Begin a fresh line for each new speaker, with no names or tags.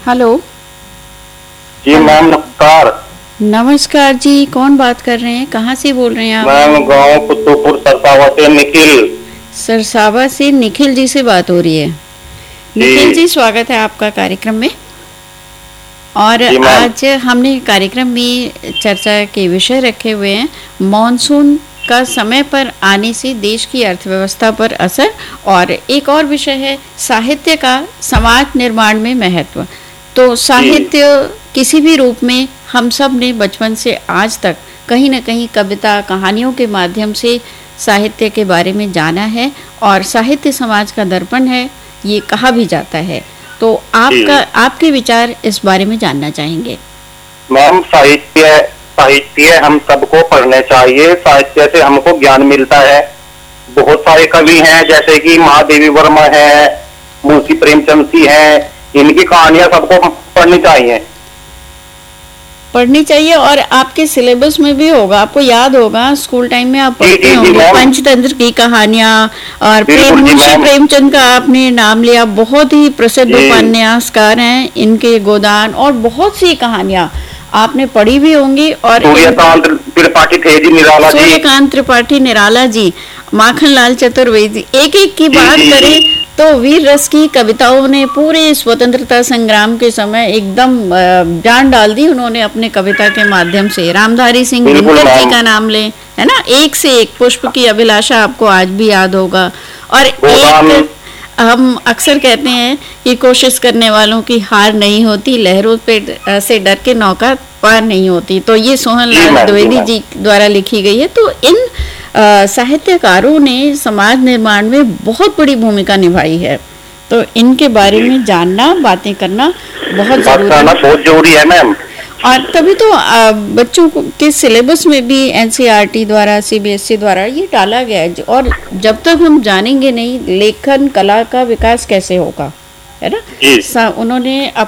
Hello.
जी ma'am नमस्कार।
नमस्कार जी, कौन बात कर रहे हैं, कहाँ से बोल रहे हैं आप?
मैम गांव कुतुपुर सरसावा से निखिल।
सरसावा से निखिल जी से बात हो रही है। निखिल जी, स्वागत है आपका कार्यक्रम में। और आज हमने कार्यक्रम में चर्चा के विषय रखे हुए हैं मॉनसून का समय पर आने से देश की अर्थव्यवस्था पर असर, और एक और विषय है साहित्य का समाज निर्माण में महत्व। तो साहित्य किसी भी रूप में हम सब ने बचपन से आज तक कहीं न कहीं कविता कहानियों के माध्यम से साहित्य के बारे में जाना है, और साहित्य समाज का दर्पण है, ये कहा भी जाता है। तो आपके विचार इस बारे में जानना चाहेंगे।
मैम साहित्य हम सबको पढ़ने चाहिए। साहित्य से हमको ज्ञान मिलता है। बहुत सारे कवि हैं जैसे कि महादेवी वर्मा है, मुंशी प्रेमचंद जी हैं, इनकी कहानियां सबको पढ़नी चाहिए।
और आपके सिलेबस में भी होगा, आपको याद होगा, स्कूल टाइम में आप पढ़ते होंगे पंचतंत्र की कहानियां। और मुंशी प्रेमचंद का आपने नाम लिया, बहुत ही प्रसिद्ध उपन्यासकार हैं, इनके गोदान और बहुत सी कहानियां आपने पढ़ी भी होंगी। और
सूर्यकांत
त्रिपाठी निराला जी, माखनलाल चतुर्वेदी, एक एक की बात करें तो वीर रस की कविताओं ने पूरे स्वतंत्रता संग्राम के समय एकदम जान डाल दी उन्होंने अपने कविता के माध्यम से। रामधारी सिंह दिनकर जी का नाम लें, है ना, एक से एक। पुष्प की अभिलाषा आपको आज भी याद होगा। और एक हम अक्सर कहते हैं कि कोशिश करने वालों की हार नहीं होती, लहरों पे से डर के नौका पार नहीं होती। तो ये सोहनलाल द्विवेदी जी द्वारा लिखी गई है। तो इन साहित्यकारों ने समाज निर्माण में बहुत बड़ी भूमिका निभाई है। तो इनके बारे में जानना, बातें करना बहुत
जरूरी है मैम।
और तभी तो बच्चों के सिलेबस में भी एनसीईआरटी द्वारा, सीबीएसई द्वारा ये डाला गया है। और जब तक हम जानेंगे नहीं लेखन कला का विकास कैसे होगा, है ना। उन्होंने